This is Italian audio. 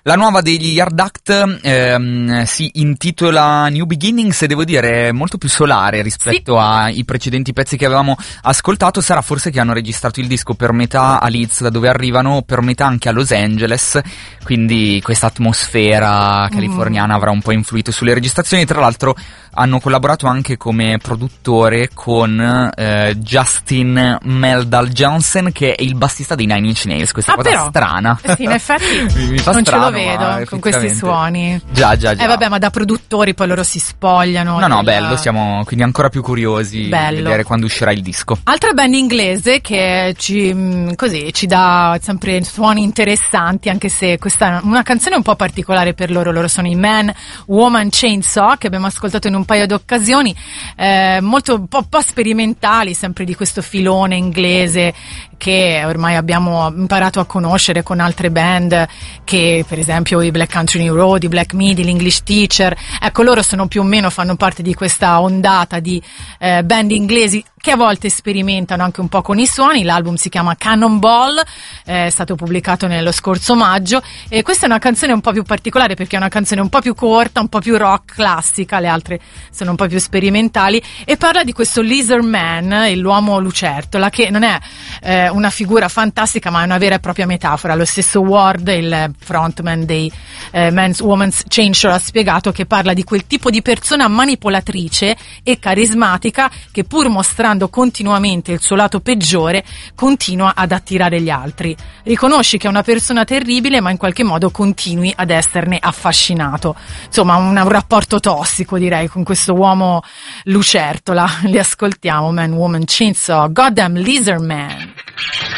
La nuova degli Yard Act si intitola New Beginnings e devo dire è molto più solare rispetto ai precedenti pezzi che avevamo ascoltato. Sarà forse che hanno registrato il disco per metà a Leeds, da dove arrivano, per metà anche a Los Angeles, quindi questa atmosfera californiana avrà un po' influito sulle registrazioni. Tra l'altro hanno collaborato anche come produttore con Justin Meldal Johnson, che è il bassista dei Nine Inch Nails. Questa cosa però strana. Sì, in effetti mi fa non strano, ce lo vedo con questi suoni. Già. Vabbè, ma da produttori poi loro si spogliano. No, bello, siamo quindi ancora più curiosi di vedere quando uscirà il disco. Altra band inglese che ci dà sempre suoni interessanti, anche se questa è una canzone un po' particolare per loro. Loro sono i Man Woman Chainsaw, che abbiamo ascoltato in un paio di occasioni, molto un po' sperimentali, sempre di questo filone inglese che ormai abbiamo imparato a conoscere con altre band, che per esempio i Black Country New Road, i Black Midi, l'English Teacher. Ecco, loro sono più o meno, fanno parte di questa ondata di band inglesi che a volte sperimentano anche un po' con i suoni. L'album si chiama Cannonball, è stato pubblicato nello scorso maggio, e questa è una canzone un po' più particolare perché è una canzone un po' più corta, un po' più rock classica, le altre sono un po' più sperimentali, e parla di questo lizard man, l'uomo lucertola, che non è una figura fantastica, ma è una vera e propria metafora. Lo stesso Ward, il frontman dei Woman's Chainsaw, ha spiegato che parla di quel tipo di persona manipolatrice e carismatica che, pur mostrando continuamente il suo lato peggiore, continua ad attirare gli altri. Riconosci che è una persona terribile, ma in qualche modo continui ad esserne affascinato. Insomma, un rapporto tossico, direi, con questo uomo lucertola. Li ascoltiamo, Man, Woman, Chainsaw, Goddamn Lizard Man.